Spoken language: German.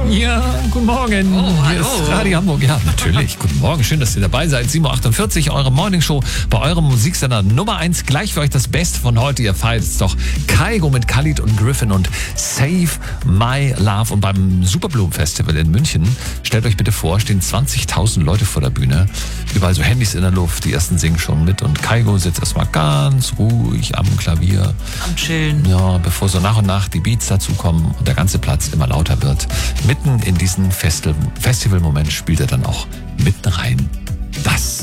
Ja, guten Morgen. Hier ist Radio Hamburg. Ja, natürlich. Guten Morgen. Schön, dass ihr dabei seid. 7.48 Uhr, eure Morningshow bei eurem Musiksender Nummer 1. Gleich für euch das Beste von heute. Ihr feiert jetzt doch Kygo mit Khalid und Griffin und Save My Love. Und beim Superblumen Festival in München, stellt euch bitte vor, stehen 20.000 Leute vor der Bühne. Überall so Handys in der Luft. Die ersten singen schon mit. Und Kygo sitzt erstmal ganz ruhig am Klavier. Am Chillen. Ja, bevor so nach und nach die Beats dazukommen und der ganze Platz immer lauter wird. Mitten in diesen Festivalmoment spielt er dann auch mitten rein. Das